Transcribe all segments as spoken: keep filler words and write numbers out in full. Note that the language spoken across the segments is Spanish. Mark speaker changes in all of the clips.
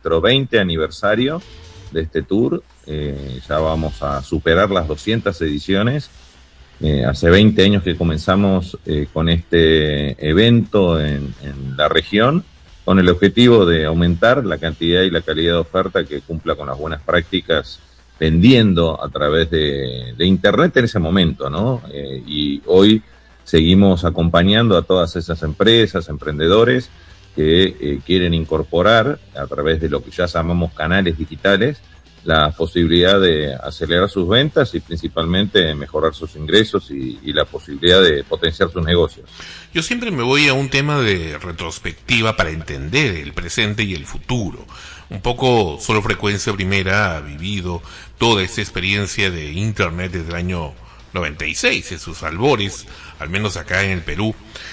Speaker 1: nuestro veinte aniversario de este tour. Eh, ya vamos a superar las doscientas ediciones. Eh, hace veinte años que comenzamos eh, con este evento en, en la región, con el objetivo de aumentar la cantidad y la calidad de oferta que cumpla con las buenas prácticas, vendiendo a través de, de Internet en ese momento, ¿no? Eh, y hoy seguimos acompañando a todas esas empresas, emprendedores que eh, quieren incorporar a través de lo que ya llamamos canales digitales la posibilidad de acelerar sus ventas y principalmente mejorar sus ingresos y, y la posibilidad de potenciar sus negocios.
Speaker 2: Yo siempre me voy a un tema de retrospectiva para entender el presente y el futuro. Un poco Solo Frecuencia Primera ha vivido toda esta experiencia de Internet desde el año noventa y seis, en sus albores, al menos acá en el Perú.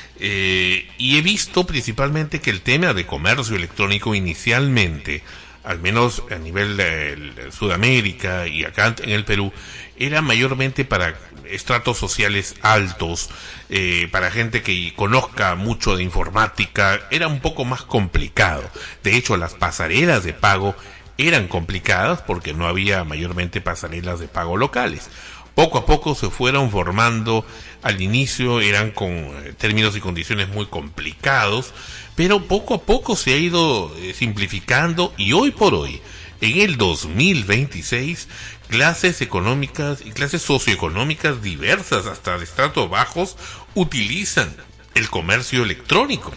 Speaker 2: Eh, y he visto principalmente que el tema de comercio electrónico inicialmente, al menos a nivel de, de Sudamérica y acá en el Perú, era mayormente para estratos sociales altos, eh, para gente que conozca mucho de informática. Era un poco más complicado. De hecho, las pasarelas de pago eran complicadas porque no había mayormente pasarelas de pago locales. Poco a poco se fueron formando. Al inicio eran con eh, términos y condiciones muy complicados, pero poco a poco se ha ido eh, simplificando, y hoy por hoy, en el dos mil veintiséis, clases económicas y clases socioeconómicas diversas, hasta de estratos bajos, utilizan el comercio electrónico.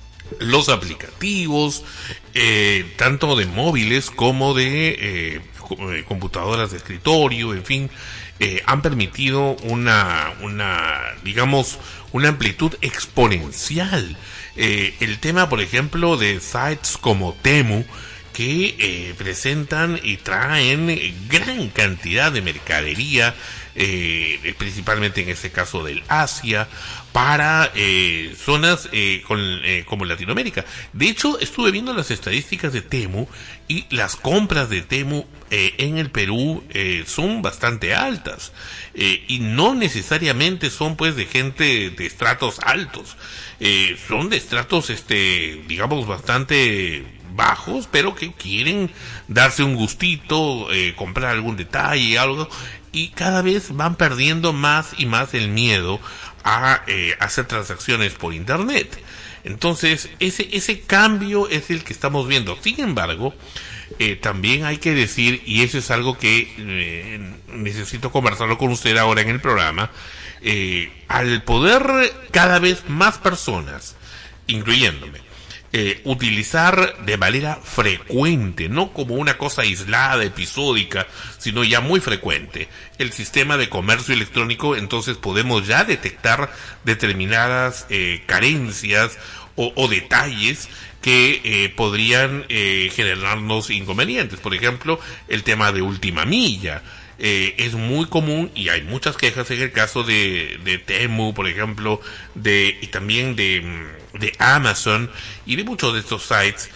Speaker 2: Los aplicativos, eh, tanto de móviles como de eh, computadoras de escritorio, en fin, eh, han permitido una, una, digamos, una amplitud exponencial. Eh, el tema, por ejemplo, de sites como Temu, que eh, presentan y traen gran cantidad de mercadería, eh, principalmente en este caso del Asia, para eh, zonas eh, con, eh, como Latinoamérica. De hecho, estuve viendo las estadísticas de Temu, y las compras de Temu eh, en el Perú eh, son bastante altas, eh, y no necesariamente son pues de gente de estratos altos, eh, son de estratos este digamos bastante bajos, pero que quieren darse un gustito, eh, comprar algún detalle, algo, y cada vez van perdiendo más y más el miedo a eh, hacer transacciones por internet. Entonces, ese ese cambio es el que estamos viendo. Sin embargo, eh, también hay que decir, y eso es algo que eh, necesito conversarlo con usted ahora en el programa, eh, al poder cada vez más personas, incluyéndome, Eh, utilizar de manera frecuente, no como una cosa aislada, episódica, sino ya muy frecuente, el sistema de comercio electrónico, entonces podemos ya detectar determinadas eh, carencias o, o detalles que eh, podrían eh, generarnos inconvenientes. Por ejemplo, el tema de última milla. Eh, es muy común, y hay muchas quejas en el caso de, de Temu, por ejemplo, de y también de, de Amazon y de muchos de estos sites,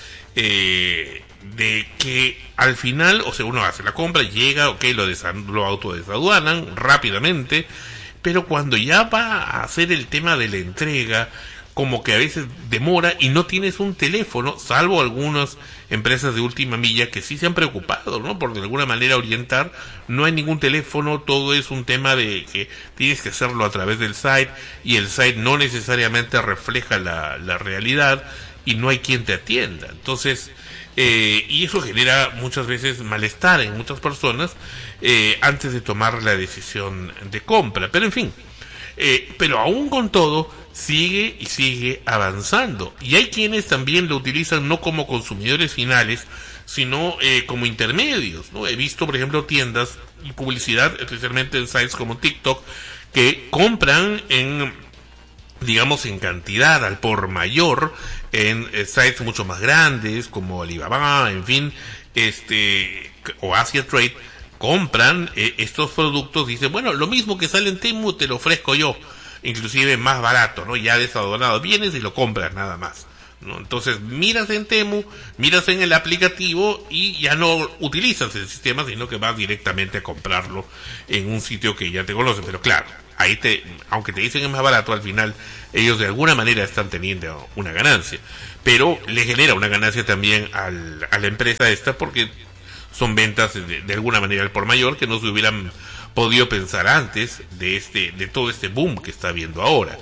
Speaker 2: eh, de que al final, o sea, uno hace la compra, llega, ok, lo, desan, lo autodesaduanan rápidamente, pero cuando ya va a hacer el tema de la entrega, como que a veces demora y no tienes un teléfono, salvo algunas empresas de última milla que sí se han preocupado, ¿no?, por de alguna manera orientar. No hay ningún teléfono, todo es un tema de que tienes que hacerlo a través del site, y el site no necesariamente refleja la, la realidad, y no hay quien te atienda. Entonces, eh, y eso genera muchas veces malestar en muchas personas eh, antes de tomar la decisión de compra. Pero en fin, eh, pero aún con todo, sigue y sigue avanzando, y hay quienes también lo utilizan no como consumidores finales, sino eh, como intermedios, ¿no? He visto, por ejemplo, tiendas y publicidad, especialmente en sites como TikTok, que compran en, digamos, en cantidad al por mayor, en eh, sites mucho más grandes como Alibaba, en fin, este o Asia Trade, compran eh, estos productos, dicen, bueno, lo mismo que sale en Temu te lo ofrezco yo, inclusive más barato, ¿no? Ya desaduanado, vienes y lo compras nada más, ¿no? Entonces miras en Temu, miras en el aplicativo y ya no utilizas el sistema, sino que vas directamente a comprarlo en un sitio que ya te conoce. Pero claro, ahí te, aunque te dicen es más barato, al final ellos de alguna manera están teniendo una ganancia, pero le genera una ganancia también al, a la empresa esta, porque son ventas de, de alguna manera al por mayor que no se hubieran podido pensar antes de este, de todo este boom que está habiendo ahora.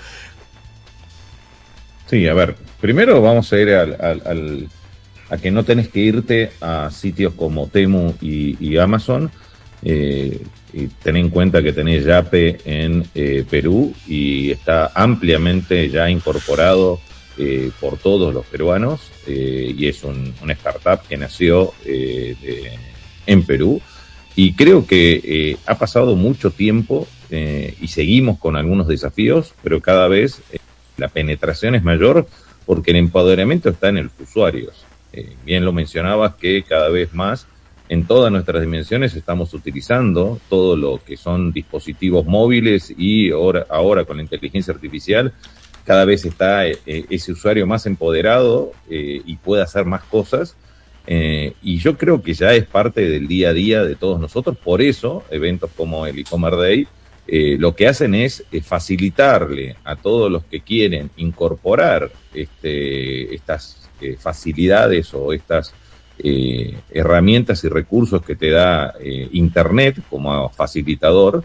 Speaker 1: Sí, a ver, primero vamos a ir al, al, al a que no tenés que irte a sitios como Temu y, y Amazon, eh, y ten en cuenta que tenés Yape en eh, Perú y está ampliamente ya incorporado eh, por todos los peruanos, eh, y es un, una startup que nació eh, de, en Perú, y creo que eh, ha pasado mucho tiempo eh, y seguimos con algunos desafíos, pero cada vez eh, la penetración es mayor porque el empoderamiento está en los usuarios. Eh, bien lo mencionabas que cada vez más en todas nuestras dimensiones estamos utilizando todo lo que son dispositivos móviles y ahora, ahora con la inteligencia artificial cada vez está eh, ese usuario más empoderado eh, y puede hacer más cosas, eh, y yo creo que ya es parte del día a día de todos nosotros. Por eso eventos como el e-commerce Day eh, lo que hacen es eh, facilitarle a todos los que quieren incorporar este, estas eh, facilidades o estas eh, herramientas y recursos que te da eh, Internet como facilitador,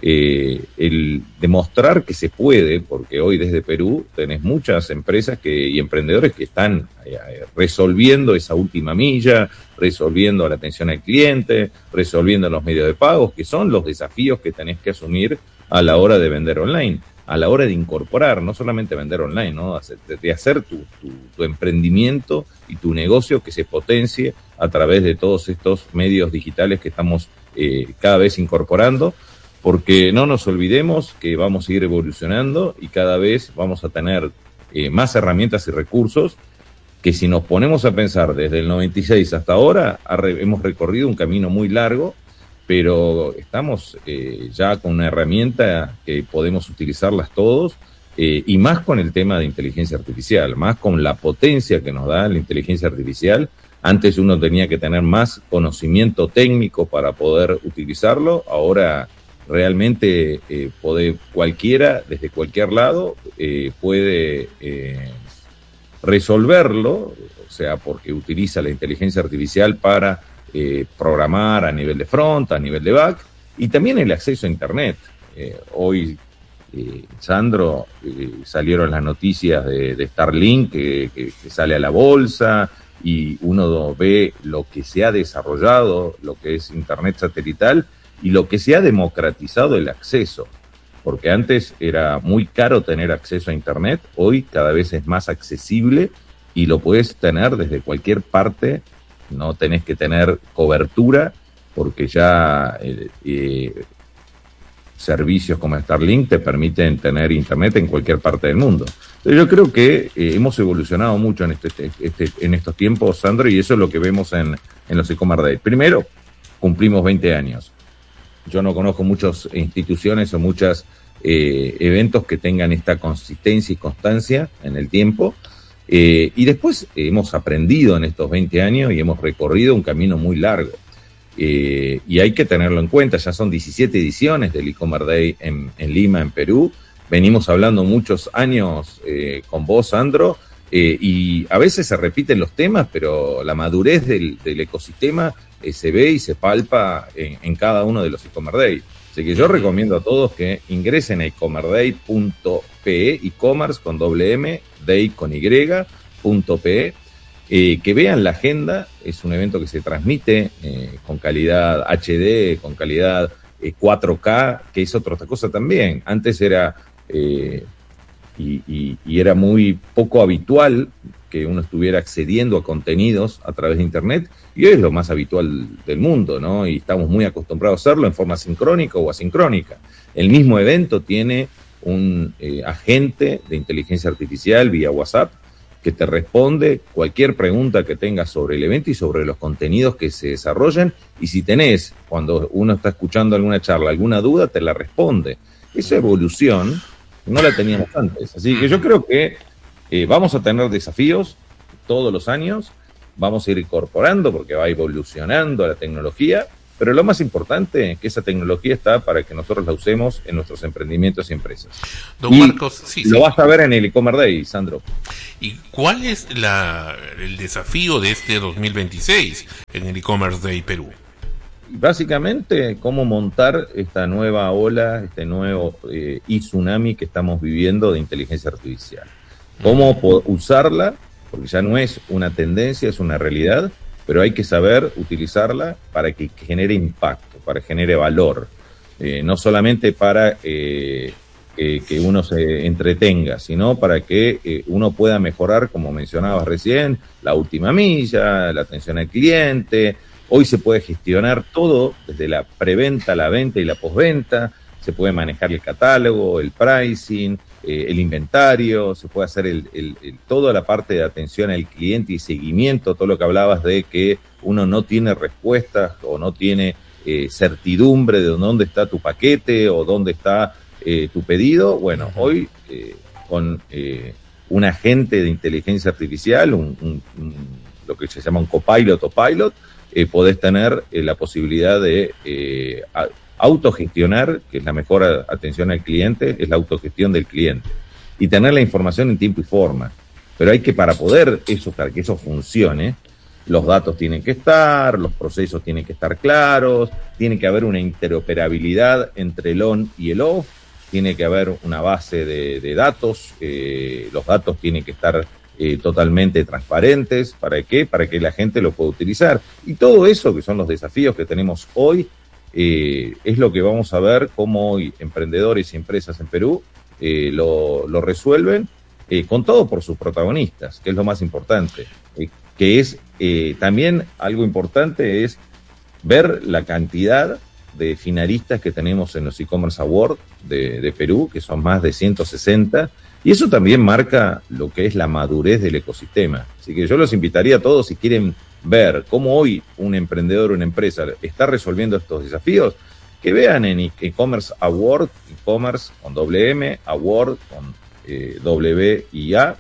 Speaker 1: eh, el demostrar que se puede, porque hoy desde Perú tenés muchas empresas que, y emprendedores que están eh, resolviendo esa última milla, resolviendo la atención al cliente, resolviendo los medios de pagos, que son los desafíos que tenés que asumir a la hora de vender online, a la hora de incorporar, no solamente vender online, ¿no? De hacer tu, tu, tu emprendimiento y tu negocio que se potencie a través de todos estos medios digitales que estamos eh, cada vez incorporando, porque no nos olvidemos que vamos a ir evolucionando y cada vez vamos a tener eh, más herramientas y recursos que, si nos ponemos a pensar desde el noventa y seis hasta ahora, re, hemos recorrido un camino muy largo, pero estamos eh, ya con una herramienta que podemos utilizarlas todos, eh, y más con el tema de inteligencia artificial, más con la potencia que nos da la inteligencia artificial. Antes uno tenía que tener más conocimiento técnico para poder utilizarlo, ahora realmente eh, puede, cualquiera, desde cualquier lado, eh, puede eh, resolverlo, o sea, porque utiliza la inteligencia artificial para eh, programar a nivel de front, a nivel de back, y también el acceso a Internet. Eh, hoy, eh, Sandro, eh, salieron las noticias de, de Starlink, que, que, que sale a la bolsa, y uno ve lo que se ha desarrollado, lo que es Internet satelital, y lo que se ha democratizado el acceso, porque antes era muy caro tener acceso a Internet, hoy cada vez es más accesible y lo puedes tener desde cualquier parte, no tenés que tener cobertura, porque ya eh, eh, servicios como Starlink te permiten tener Internet en cualquier parte del mundo. Entonces yo creo que eh, hemos evolucionado mucho en, este, este, en estos tiempos, Sandro, y eso es lo que vemos en, en los e-commerce Days. Primero, cumplimos veinte años. Yo no conozco muchas instituciones o muchos eh, eventos que tengan esta consistencia y constancia en el tiempo. Eh, y después eh, hemos aprendido en estos veinte años y hemos recorrido un camino muy largo. Eh, y hay que tenerlo en cuenta, ya son diecisiete ediciones del e-commerce Day en, en Lima, en Perú. Venimos hablando muchos años eh, con vos, Sandro, eh, y a veces se repiten los temas, pero la madurez del, del ecosistema Eh, se ve y se palpa en, en cada uno de los e-commerce Day. Así que yo recomiendo a todos que ingresen a e commerce day punto p e, e-commerce con doble M, day con Y, punto P E, eh, que vean la agenda. Es un evento que se transmite eh, con calidad H D, con calidad eh, cuatro K, que es otra cosa también. Antes era, eh, y, y, y era muy poco habitual que uno estuviera accediendo a contenidos a través de Internet, y hoy es lo más habitual del mundo, ¿no? Y estamos muy acostumbrados a hacerlo en forma sincrónica o asincrónica. El mismo evento tiene un eh, agente de inteligencia artificial vía WhatsApp que te responde cualquier pregunta que tengas sobre el evento y sobre los contenidos que se desarrollan, y si tenés, cuando uno está escuchando alguna charla, alguna duda, te la responde. Esa evolución no la teníamos antes. Así que yo creo que Eh, vamos a tener desafíos todos los años, vamos a ir incorporando porque va evolucionando la tecnología, pero lo más importante es que esa tecnología está para que nosotros la usemos en nuestros emprendimientos y empresas.
Speaker 2: Don
Speaker 1: y
Speaker 2: Marcos, sí,
Speaker 1: lo
Speaker 2: sí.
Speaker 1: vas a ver en el e-commerce Day, Sandro.
Speaker 2: ¿Y cuál es la, el desafío de este dos mil veintiséis en el e-commerce Day Perú?
Speaker 1: Básicamente, cómo montar esta nueva ola, este nuevo eh, e-tsunami que estamos viviendo de inteligencia artificial. Cómo uh-huh. usarla, porque ya no es una tendencia, es una realidad, pero hay que saber utilizarla para que genere impacto, para que genere valor. Eh, no solamente para eh, eh, que uno se entretenga, sino para que eh, uno pueda mejorar, como mencionabas recién, la última milla, la atención al cliente. Hoy se puede gestionar todo, desde la preventa, la venta y la postventa. Se puede manejar el catálogo, el pricing, eh, el inventario, se puede hacer el, el, el, toda la parte de atención al cliente y seguimiento, todo lo que hablabas de que uno no tiene respuestas o no tiene eh, certidumbre de dónde está tu paquete o dónde está eh, tu pedido. Bueno, uh-huh. hoy eh, con eh, un agente de inteligencia artificial, un, un, un, lo que se llama un copilot o pilot, Eh, podés tener eh, la posibilidad de eh, a, autogestionar, que es la mejor a, atención al cliente, es la autogestión del cliente, y tener la información en tiempo y forma. Pero hay que, para poder eso, para que eso funcione, los datos tienen que estar, los procesos tienen que estar claros, tiene que haber una interoperabilidad entre el on y el off, tiene que haber una base de, de datos, eh, los datos tienen que estar Eh, totalmente transparentes. ¿Para qué? Para que la gente lo pueda utilizar. Y todo eso, que son los desafíos que tenemos hoy, eh, es lo que vamos a ver cómo hoy emprendedores y empresas en Perú eh, lo, lo resuelven, eh, con todo por sus protagonistas, que es lo más importante. Eh, que es eh, también algo importante es ver la cantidad de finalistas que tenemos en los e-commerce awards de, de Perú, que son más de ciento sesenta, y eso también marca lo que es la madurez del ecosistema. Así que yo los invitaría a todos, si quieren ver cómo hoy un emprendedor o una empresa está resolviendo estos desafíos, que vean en e-commerce award, e-commerce con doble M, award con eh, W y A,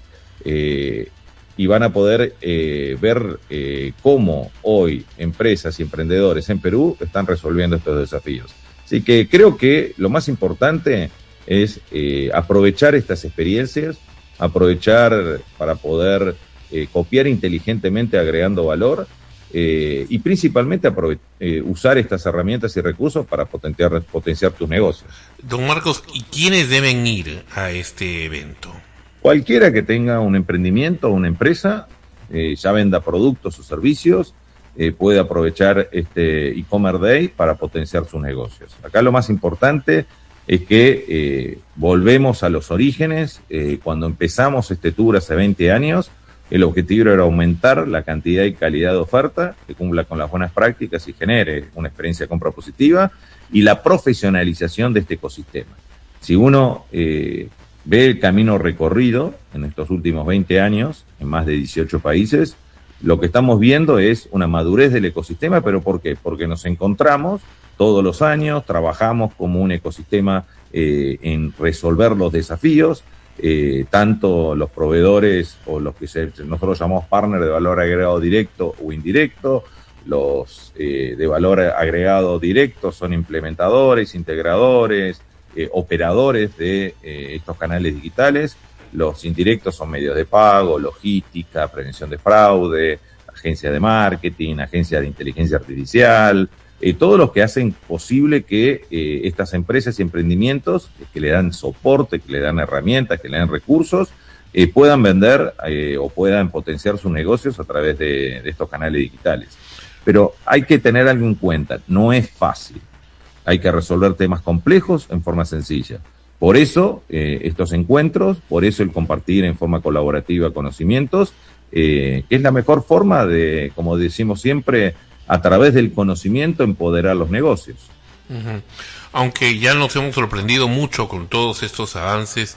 Speaker 1: eh, y van a poder eh, ver eh, cómo hoy empresas y emprendedores en Perú están resolviendo estos desafíos. Así que creo que lo más importante es eh, aprovechar estas experiencias, aprovechar para poder eh, copiar inteligentemente agregando valor, eh, y principalmente aprove- eh, usar estas herramientas y recursos para potenciar, potenciar tus negocios.
Speaker 2: Don Marcos, ¿y quiénes deben ir a este evento?
Speaker 1: Cualquiera que tenga un emprendimiento o una empresa, eh, ya venda productos o servicios, eh, puede aprovechar este e-commerce Day para potenciar sus negocios. Acá lo más importante es que eh, volvemos a los orígenes. Eh, cuando empezamos este tour hace veinte años, el objetivo era aumentar la cantidad y calidad de oferta, que cumpla con las buenas prácticas y genere una experiencia de compra positiva, y la profesionalización de este ecosistema. Si uno eh, ve el camino recorrido en estos últimos veinte años, en más de dieciocho países, lo que estamos viendo es una madurez del ecosistema. ¿Pero por qué? Porque nos encontramos todos los años, trabajamos como un ecosistema eh, en resolver los desafíos, eh, tanto los proveedores o los que se, nosotros llamamos partners de valor agregado directo o indirecto. Los eh, de valor agregado directo son implementadores, integradores, eh, operadores de eh, estos canales digitales. Los indirectos son medios de pago, logística, prevención de fraude, agencia de marketing, agencia de inteligencia artificial, eh, todos los que hacen posible que eh, estas empresas y emprendimientos, eh, que le dan soporte, que le dan herramientas, que le dan recursos, eh, puedan vender eh, o puedan potenciar sus negocios a través de, de estos canales digitales. Pero hay que tener algo en cuenta, no es fácil. Hay que resolver temas complejos en forma sencilla. Por eso eh, estos encuentros, por eso el compartir en forma colaborativa conocimientos, eh, que es la mejor forma de, como decimos siempre, a través del conocimiento empoderar los negocios.
Speaker 2: Uh-huh. Aunque ya nos hemos sorprendido mucho con todos estos avances,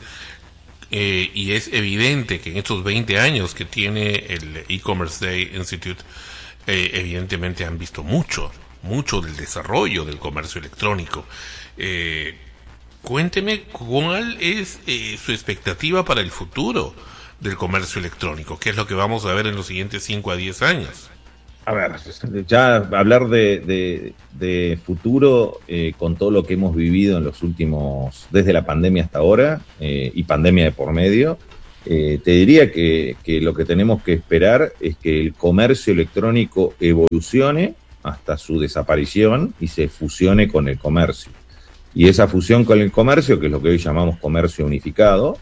Speaker 2: eh, y es evidente que en estos veinte años que tiene el E-Commerce Day Institute, eh, evidentemente han visto mucho, mucho del desarrollo del comercio electrónico. Eh, cuénteme cuál es eh, su expectativa para el futuro del comercio electrónico, qué es lo que vamos a ver en los siguientes cinco a diez años.
Speaker 1: A ver, ya hablar de, de, de futuro eh, con todo lo que hemos vivido en los últimos, desde la pandemia hasta ahora, eh, y pandemia de por medio, eh, te diría que, que lo que tenemos que esperar es que el comercio electrónico evolucione hasta su desaparición y se fusione con el comercio. Y esa fusión con el comercio, que es lo que hoy llamamos comercio unificado,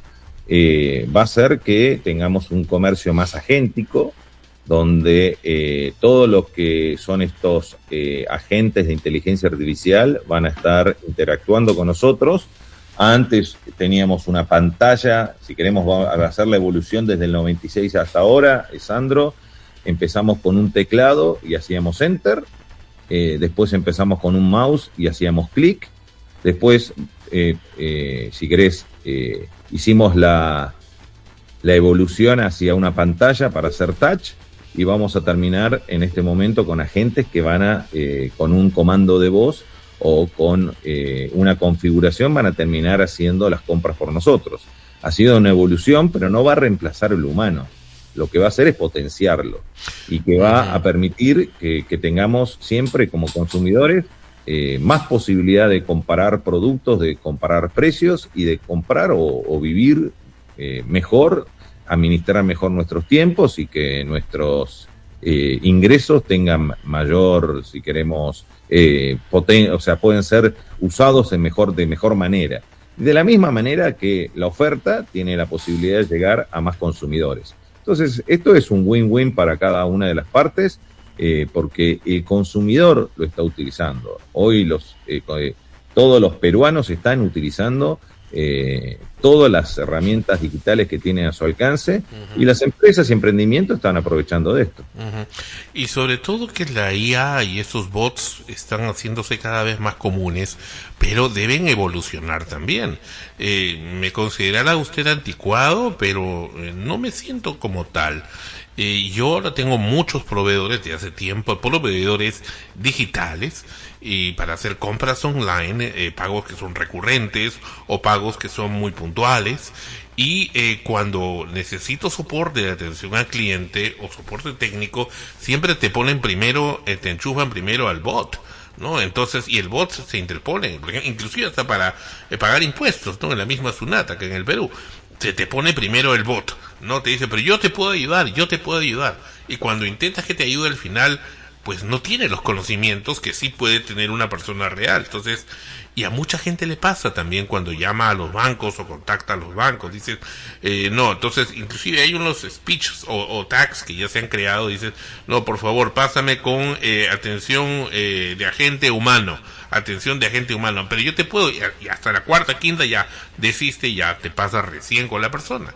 Speaker 1: eh, va a hacer que tengamos un comercio más agéntico, donde eh, todos los que son estos eh, agentes de inteligencia artificial van a estar interactuando con nosotros. Antes teníamos una pantalla, si queremos hacer la evolución desde el noventa y seis hasta ahora, Sandro, empezamos con un teclado y hacíamos enter, eh, después empezamos con un mouse y hacíamos clic, después, eh, eh, si querés, eh, hicimos la, la evolución hacia una pantalla para hacer touch, y vamos a terminar en este momento con agentes que van a, eh, con un comando de voz o con eh, una configuración, van a terminar haciendo las compras por nosotros. Ha sido una evolución, pero no va a reemplazar el humano. Lo que va a hacer es potenciarlo y que va a permitir que, que tengamos siempre como consumidores eh, más posibilidad de comparar productos, de comparar precios y de comprar o, o vivir eh, mejor, administrar mejor nuestros tiempos y que nuestros eh, ingresos tengan mayor, si queremos, eh, poten o sea, pueden ser usados en mejor, de mejor manera. De la misma manera que la oferta tiene la posibilidad de llegar a más consumidores. Entonces, esto es un win-win para cada una de las partes, eh, porque el consumidor lo está utilizando. Hoy los eh, todos los peruanos están utilizando Eh, todas las herramientas digitales que tienen a su alcance, uh-huh. y las empresas y emprendimientos están aprovechando de esto.
Speaker 2: Uh-huh. Y sobre todo que la I A y esos bots están haciéndose cada vez más comunes, pero deben evolucionar también. Eh, me considerará usted anticuado, pero eh, no me siento como tal. Eh, yo ahora tengo muchos proveedores de hace tiempo, proveedores digitales, y para hacer compras online, eh, pagos que son recurrentes o pagos que son muy puntuales, y eh, cuando necesito soporte de atención al cliente o soporte técnico, siempre te ponen primero, eh, te enchufan primero al bot, ¿no? Entonces, y el bot se interpone, inclusive hasta para eh, pagar impuestos, ¿no? En la misma Sunata que en el Perú, se te pone primero el bot, ¿no? Te dice, pero yo te puedo ayudar, yo te puedo ayudar, y cuando intentas que te ayude al final, pues no tiene los conocimientos que sí puede tener una persona real. Entonces, y a mucha gente le pasa también cuando llama a los bancos o contacta a los bancos, dices, eh, no, entonces, inclusive hay unos speeches o, o tags que ya se han creado, dices, no, por favor, pásame con eh, atención eh, de agente humano, atención de agente humano, pero yo te puedo, y hasta la cuarta, quinta ya desiste y ya te pasa recién con la persona.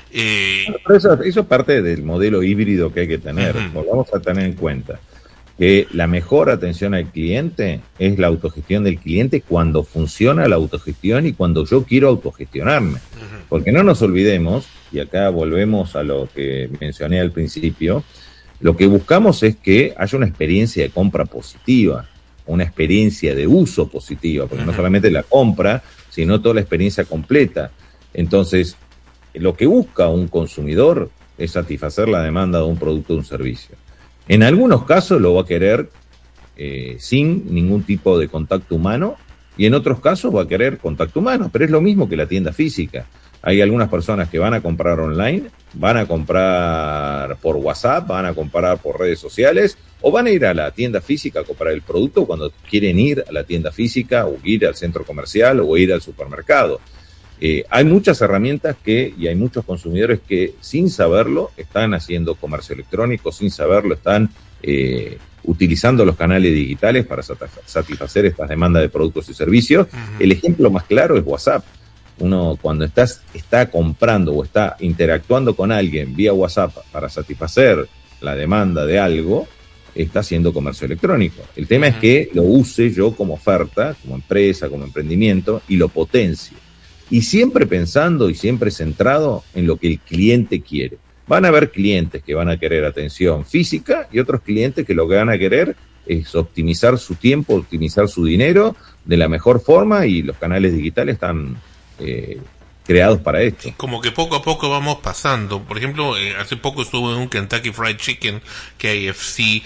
Speaker 1: Eh, pero eso, eso es parte del modelo híbrido que hay que tener, uh-huh. Lo vamos a tener en cuenta. Que la mejor atención al cliente es la autogestión del cliente cuando funciona la autogestión y cuando yo quiero autogestionarme. Uh-huh. Porque no nos olvidemos, y acá volvemos a lo que mencioné al principio, lo que buscamos es que haya una experiencia de compra positiva, una experiencia de uso positiva, porque uh-huh. no solamente la compra, sino toda la experiencia completa. Entonces, lo que busca un consumidor es satisfacer la demanda de un producto o un servicio. En algunos casos lo va a querer eh, sin ningún tipo de contacto humano, y en otros casos va a querer contacto humano, pero es lo mismo que la tienda física. Hay algunas personas que van a comprar online, van a comprar por WhatsApp, van a comprar por redes sociales, o van a ir a la tienda física a comprar el producto cuando quieren ir a la tienda física, o ir al centro comercial, o ir al supermercado. Eh, hay muchas herramientas que, y hay muchos consumidores que sin saberlo están haciendo comercio electrónico, sin saberlo están eh, utilizando los canales digitales para satisfacer estas demandas de productos y servicios. Uh-huh. El ejemplo más claro es WhatsApp. Uno cuando estás, está comprando o está interactuando con alguien vía WhatsApp para satisfacer la demanda de algo, está haciendo comercio electrónico. El tema uh-huh. es que lo use yo como oferta, como empresa, como emprendimiento, y lo potencie. Y siempre pensando y siempre centrado en lo que el cliente quiere. Van a haber clientes que van a querer atención física y otros clientes que lo que van a querer es optimizar su tiempo, optimizar su dinero de la mejor forma, y los canales digitales están eh, creados para esto.
Speaker 2: Como que poco a poco vamos pasando. Por ejemplo, eh, hace poco estuve en un Kentucky Fried Chicken, K F C,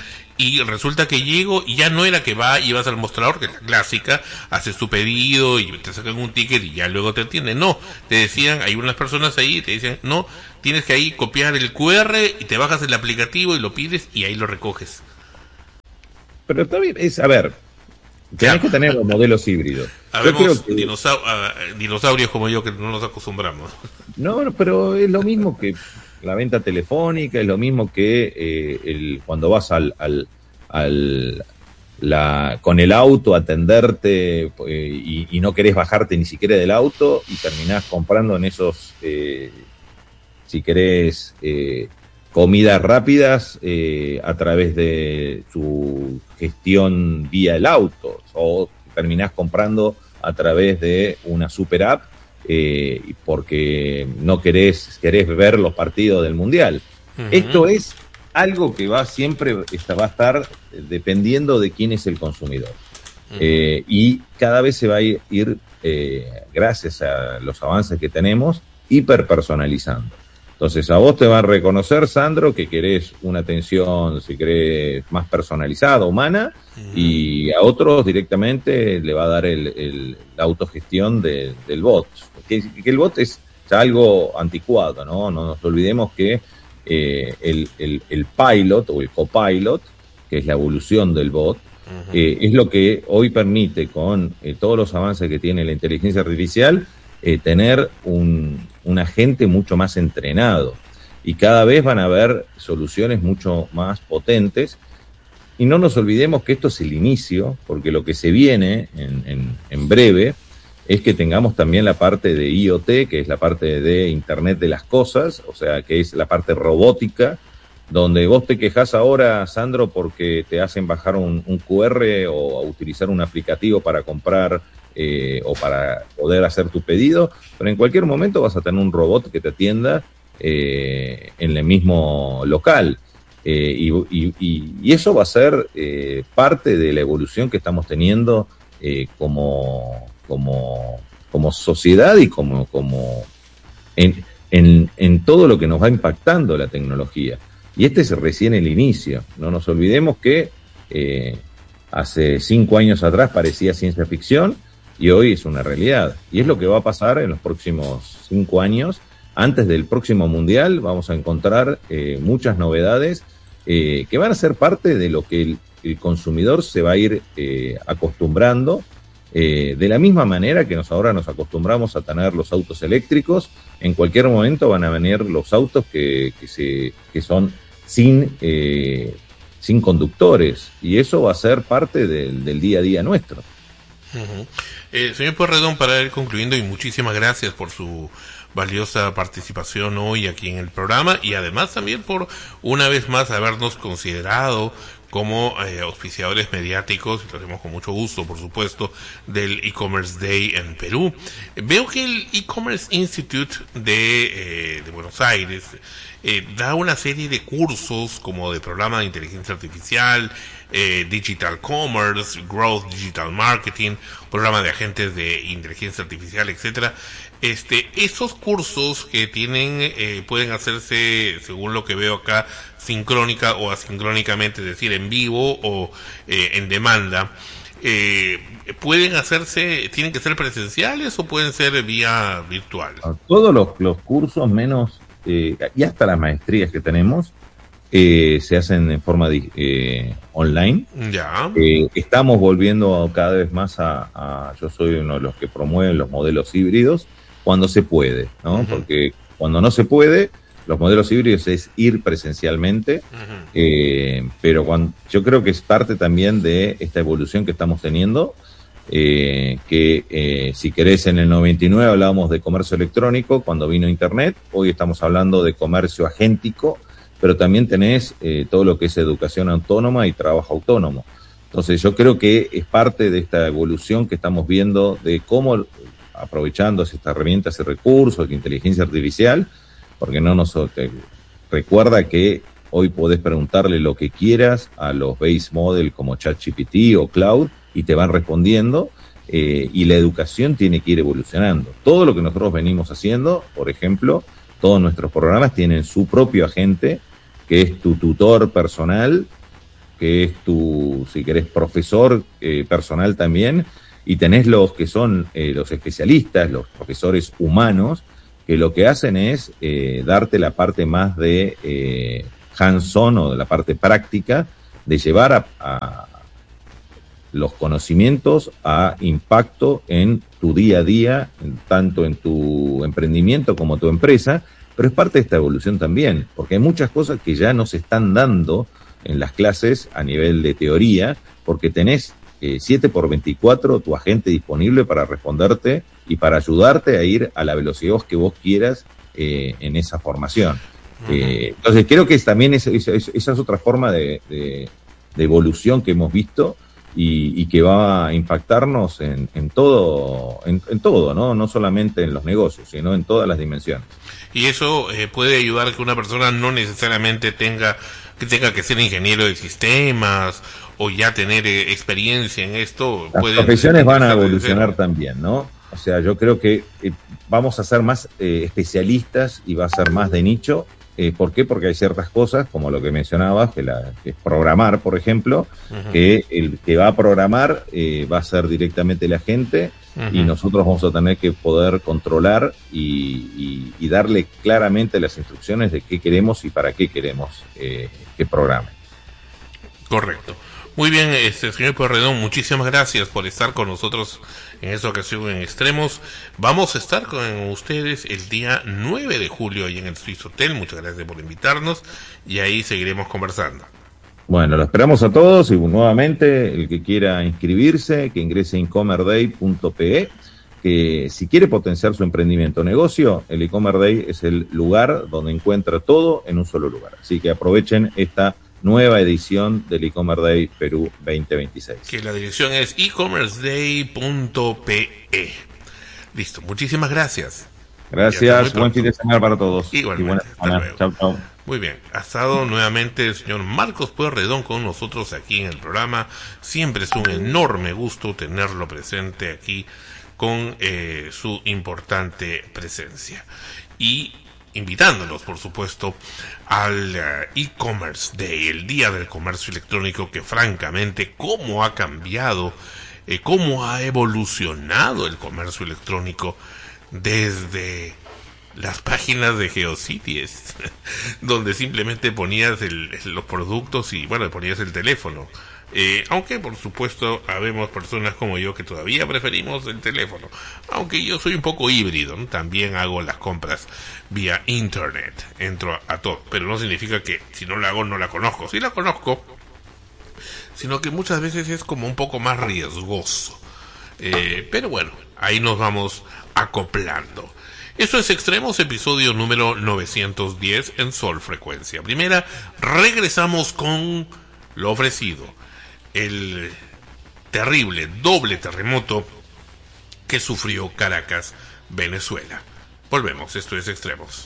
Speaker 2: y resulta que llego y ya no era que va y vas al mostrador, que es la clásica, haces tu pedido y te sacan un ticket y ya luego te atienden. No, te decían, hay unas personas ahí y te dicen, no, tienes que ahí copiar el cu erre y te bajas el aplicativo y lo pides y ahí lo recoges.
Speaker 1: Pero está bien, es, a ver, tenés que tener los modelos híbridos.
Speaker 2: Habemos que... dinosaur, uh, dinosaurios como yo que no nos acostumbramos.
Speaker 1: No, pero es lo mismo que la venta telefónica, es lo mismo que eh, el, cuando vas al, al, al la, con el auto a atenderte eh, y, y no querés bajarte ni siquiera del auto y terminás comprando en esos, eh, si querés, eh, comidas rápidas eh, a través de su gestión vía el auto, o terminás comprando a través de una super app eh, porque no querés, querés ver los partidos del Mundial. Uh-huh. Esto es algo que va siempre, esta, va a estar dependiendo de quién es el consumidor. Uh-huh. Eh, y cada vez se va a ir, ir eh, gracias a los avances que tenemos, hiperpersonalizando. Entonces a vos te va a reconocer, Sandro, que querés una atención, si querés, más personalizada, humana, uh-huh. y a otros directamente le va a dar el, el, la autogestión de, del bot. Que, que el bot es ya algo anticuado, ¿no? No nos olvidemos que eh, el, el, el pilot o el copilot, que es la evolución del bot, uh-huh. eh, es lo que hoy permite, con eh, todos los avances que tiene la inteligencia artificial, eh, tener un... un agente mucho más entrenado, y cada vez van a haber soluciones mucho más potentes, y no nos olvidemos que esto es el inicio, porque lo que se viene en, en, en breve es que tengamos también la parte de I O T, que es la parte de Internet de las Cosas, o sea, que es la parte robótica, donde vos te quejás ahora, Sandro, porque te hacen bajar un, un cu erre o a utilizar un aplicativo para comprar Eh, o para poder hacer tu pedido, pero en cualquier momento vas a tener un robot que te atienda eh, en el mismo local, eh, y, y, y eso va a ser eh, parte de la evolución que estamos teniendo eh, como, como, como sociedad y como, como en, en, en todo lo que nos va impactando la tecnología. Y este es recién el inicio. No nos olvidemos que eh, hace cinco años atrás parecía ciencia ficción, y hoy es una realidad. Y es lo que va a pasar en los próximos cinco años. Antes del próximo Mundial vamos a encontrar eh, muchas novedades eh, que van a ser parte de lo que el, el consumidor se va a ir eh, acostumbrando. Eh, de la misma manera que nos ahora nos acostumbramos a tener los autos eléctricos, en cualquier momento van a venir los autos que, que, se, que son sin, eh, sin conductores. Y eso va a ser parte del, del día a día nuestro.
Speaker 2: Uh-huh. Eh, señor Pueyrredón, para ir concluyendo, y muchísimas gracias por su valiosa participación hoy aquí en el programa, y además también por una vez más habernos considerado como eh, auspiciadores mediáticos, y lo hacemos con mucho gusto, por supuesto, del e-commerce day en Perú. Veo que el e-commerce institute de, eh, de Buenos Aires eh, da una serie de cursos como de programa de inteligencia artificial, Eh, digital commerce, growth digital marketing, programa de agentes de inteligencia artificial, etcétera. Este, esos cursos que tienen eh, pueden hacerse, según lo que veo acá, sincrónica o asincrónicamente, es decir, en vivo o eh, en demanda. Eh, pueden hacerse, tienen que ser presenciales o pueden ser vía virtual.
Speaker 1: Todos los, los cursos menos eh, y hasta las maestrías que tenemos Eh, se hacen en forma de, eh, online.
Speaker 2: Ya.
Speaker 1: Eh, estamos volviendo cada vez más a, a, yo soy uno de los que promueven los modelos híbridos cuando se puede, ¿no? Uh-huh. Porque cuando no se puede, los modelos híbridos es ir presencialmente, uh-huh. eh, pero cuando, yo creo que es parte también de esta evolución que estamos teniendo, eh, que eh, si querés, en el noventa y nueve hablábamos de comercio electrónico cuando vino Internet, hoy estamos hablando de comercio agéntico, pero también tenés eh, todo lo que es educación autónoma y trabajo autónomo. Entonces yo creo que es parte de esta evolución que estamos viendo de cómo, aprovechando estas herramientas y recursos de inteligencia artificial, porque no nos te, recuerda que hoy podés preguntarle lo que quieras a los base model como ChatGPT o Cloud y te van respondiendo, eh, y la educación tiene que ir evolucionando. Todo lo que nosotros venimos haciendo, por ejemplo, todos nuestros programas tienen su propio agente, que es tu tutor personal, que es tu, si querés, profesor eh, personal también, y tenés los que son eh, los especialistas, los profesores humanos, que lo que hacen es eh, darte la parte más de eh, hands-on o de la parte práctica, de llevar a, a los conocimientos a impacto en tu día a día, en, tanto en tu emprendimiento como tu empresa, pero es parte de esta evolución también, porque hay muchas cosas que ya no se están dando en las clases a nivel de teoría, porque tenés eh, siete por veinticuatro tu agente disponible para responderte y para ayudarte a ir a la velocidad que vos quieras eh, en esa formación. Uh-huh. Eh, entonces creo que es, también es, es, es, esa es otra forma de, de, de evolución que hemos visto y, y que va a impactarnos en, en todo, en, en todo, ¿no? No solamente en los negocios, sino en todas las dimensiones.
Speaker 2: Y eso eh, puede ayudar a que una persona no necesariamente tenga que tenga que ser ingeniero de sistemas o ya tener eh, experiencia en esto.
Speaker 1: Las
Speaker 2: pueden,
Speaker 1: profesiones van a evolucionar también, ¿no? O sea, yo creo que eh, vamos a ser más eh, especialistas y va a ser más de nicho. Eh, ¿Por qué? Porque hay ciertas cosas, como lo que mencionabas, que, la, que es programar, por ejemplo, uh-huh. que el que va a programar eh, va a ser directamente la gente uh-huh. y nosotros vamos a tener que poder controlar y, y, y darle claramente las instrucciones de qué queremos y para qué queremos eh, que programe.
Speaker 2: Correcto. Muy bien, este señor Pueyrredón, muchísimas gracias por estar con nosotros en esta ocasión en Extremos. Vamos a estar con ustedes el día nueve de julio ahí en el Swiss Hotel. Muchas gracias por invitarnos y ahí seguiremos conversando.
Speaker 1: Bueno, lo esperamos a todos y nuevamente el que quiera inscribirse, que ingrese a incomer day punto pe, que si quiere potenciar su emprendimiento o negocio, el Ecomer Day es el lugar donde encuentra todo en un solo lugar. Así que aprovechen esta nueva edición del Ecomer Day Perú veinte veintiséis.
Speaker 2: Que la dirección es e commerce day punto pe. Listo, muchísimas gracias.
Speaker 1: Gracias, buen fin de semana para todos.
Speaker 2: Igualmente,
Speaker 1: y buena semana. Chao, chao.
Speaker 2: Muy bien, ha estado nuevamente el señor Marcos Pueyrredón con nosotros aquí en el programa. Siempre es un enorme gusto tenerlo presente aquí con eh, su importante presencia. Y invitándolos, por supuesto, al uh, e-commerce day, el día del comercio electrónico, que francamente, cómo ha cambiado, eh, cómo ha evolucionado el comercio electrónico desde las páginas de GeoCities, donde simplemente ponías el, los productos y, bueno, ponías el teléfono. Eh, aunque por supuesto habemos personas como yo que todavía preferimos el teléfono, aunque yo soy un poco híbrido, ¿no? También hago las compras vía internet, entro a, a todo, pero no significa que si no la hago no la conozco, sí la conozco, sino que muchas veces es como un poco más riesgoso, eh, pero bueno, ahí nos vamos acoplando. Eso es Extremos, episodio número novecientos diez en Sol Frecuencia Primera. Regresamos con lo ofrecido, el terrible doble terremoto que sufrió Caracas, Venezuela. Volvemos, esto es Extremos.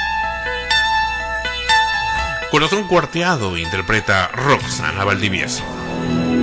Speaker 2: Corazón Cuarteado interpreta Roxana Valdivieso.